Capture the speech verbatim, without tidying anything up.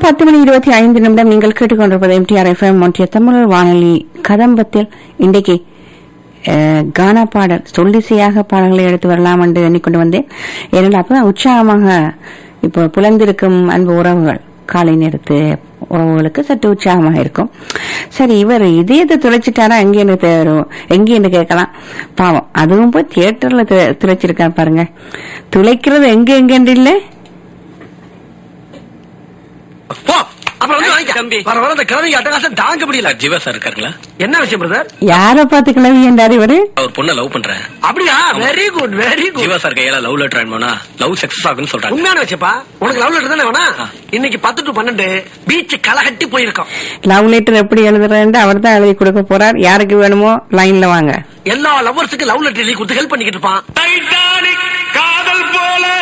பத்து மணி இருபத்தி ஐந்து நிமிடம் நீங்கள் கேட்டுக்கொண்டிருப்பது எம்டிஆர் எஃப்எம் ஒன்றிய தமிழ் வானொலி கதம்பத்தில். இன்றைக்கு கானா பாடல் சொல்லிசையாக பாடல்களை எடுத்து வரலாம் என்று எண்ணிக்கொண்டு வந்தேன். ஏனென்றால் அப்பதான் உற்சாகமாக இப்போ புலந்திருக்கும் அன்பு உறவுகள் காலை நேரத்து உறவுகளுக்கு சற்று உற்சாகமாக இருக்கும். சரி, இவர் இதயத்தை துளைச்சிட்டாரா எங்கே எங்கே என்று கேட்கலாம். பாவம், அதுவும் போய் தியேட்டர்ல துளைச்சிருக்காரு பாருங்க. துளைக்கிறது எங்க எங்கென்று இல்லை. தாங்க முடியல. ஜீவா சார் இருக்காருங்களா? என்ன விஷயம் பிரதர்? யார பாத்து கிளவி என்றாரு இவரு? அவர் பொண்ணை லவ் பண்றேன். அப்படியா? Very good very good. Jeeva sir கையால லவ் லெட்டர் அனுப்பினா லவ் சக்சஸ் ஆகும்னு சொல்றாங்க. உண்மையான விஷயப்பா. உனக்கு லவ் லெட்டர் தானே வேணா? இன்னைக்கு பத்து டு பன்னெண்டு பீச் களகட்டி போயிருக்கோம். லவ் லெட்டர் எப்படி எழுதுறேன்னு அவர் தான் எழுதி கொடுக்க போறார். யாருக்கு வேணுமோ லைன்ல வாங்க. எல்லா லவ்வர்ஸுக்கு லவ் லெட்டர் எழுதி கொடுத்து ஹெல்ப் பண்ணிக்கிட்டு இருப்பான்.